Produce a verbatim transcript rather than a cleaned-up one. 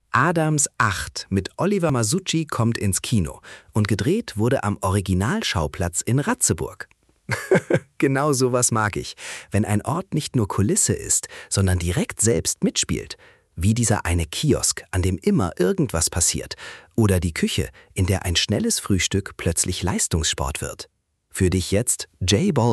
Adams acht mit Oliver Masucci kommt ins Kino und gedreht wurde am Originalschauplatz in Ratzeburg. Genau sowas mag ich, wenn ein Ort nicht nur Kulisse ist, sondern direkt selbst mitspielt. Wie dieser eine Kiosk, an dem immer irgendwas passiert. Oder die Küche, in der ein schnelles Frühstück plötzlich Leistungssport wird. Für dich jetzt J-Balvin.